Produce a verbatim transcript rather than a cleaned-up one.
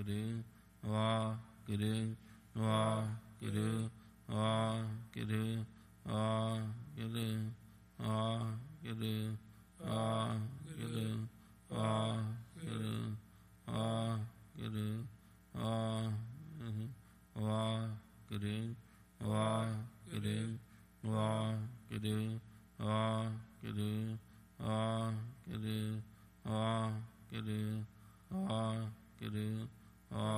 Guru, Wa Guru, Wa Guru, Wa Guru, Wa Guru, Wa Guru, Wa Guru, Wa Guru, Wa Guru, Wa Guru, Wa Guru, Wa Guru, Wa Guru, Wa Guru, Wa Guru, Wa Guru, Wa Guru, Wa